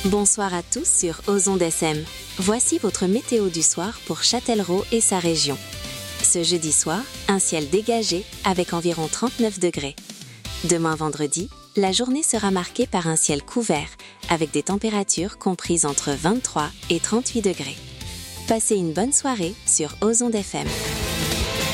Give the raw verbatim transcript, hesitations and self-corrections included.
Bonsoir à tous sur Ozondes S M. Voici votre météo du soir pour Châtellerault et sa région. Ce jeudi soir, un ciel dégagé avec environ trente-neuf degrés. Demain vendredi, la journée sera marquée par un ciel couvert avec des températures comprises entre vingt-trois et trente-huit degrés. Passez une bonne soirée sur Ozondes F M.